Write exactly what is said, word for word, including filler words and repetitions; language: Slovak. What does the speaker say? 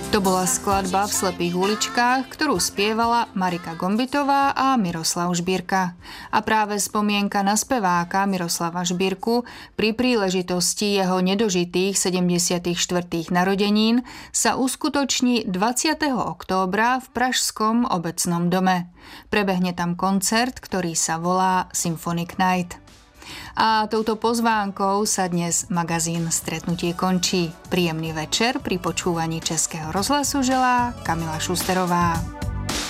To bola skladba V slepých uličkách, ktorú spievala Marika Gombitová a Miroslav Žbírka. A práve spomienka na speváka Miroslava Žbírku pri príležitosti jeho nedožitých sedemdesiatych štvrtých narodenín sa uskutoční dvadsiateho októbra v Pražskom obecnom dome. Prebehne tam koncert, ktorý sa volá Symphonic Night. A touto pozvánkou sa dnes magazín Stretnutie končí. Príjemný večer pri počúvaní Českého rozhlasu želá Kamila Šusterová.